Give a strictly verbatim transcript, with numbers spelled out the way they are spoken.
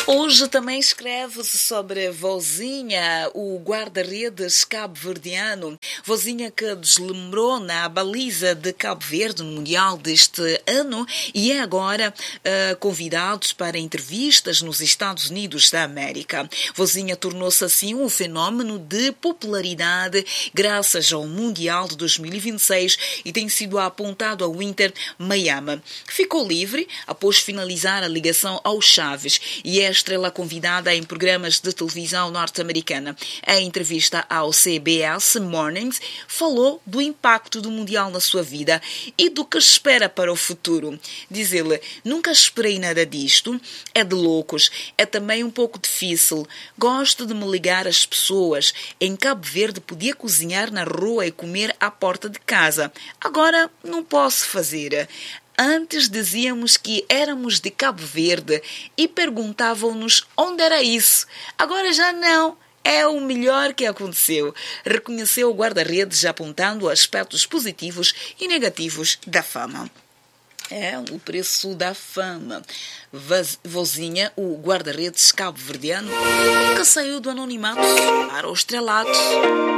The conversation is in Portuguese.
Hoje também escreve-se sobre Vozinha, o guarda-redes cabo-verdiano. Vozinha que deslembrou na baliza de Cabo Verde no Mundial deste ano e é agora uh, convidado para entrevistas nos Estados Unidos da América. Vozinha tornou-se assim um fenómeno de popularidade graças ao Mundial de dois mil e vinte e seis e tem sido apontado ao Inter Miami. Ficou livre após finalizar a ligação ao Chaves e é a estrela convidada em programas de televisão norte-americana. Em entrevista ao C B S Mornings, falou do impacto do Mundial na sua vida e do que espera para o futuro. Diz ele, nunca esperei nada disto, é de loucos, é também um pouco difícil. Gosto de me ligar às pessoas. Em Cabo Verde podia cozinhar na rua e comer à porta de casa. Agora não posso fazer. Antes dizíamos que éramos de Cabo Verde e perguntavam-nos onde era isso. Agora já não. É o melhor que aconteceu. Reconheceu o guarda-redes apontando aspectos positivos e negativos da fama. É o preço da fama. Vozinha, o guarda-redes cabo-verdiano, que saiu do anonimato para o estrelato.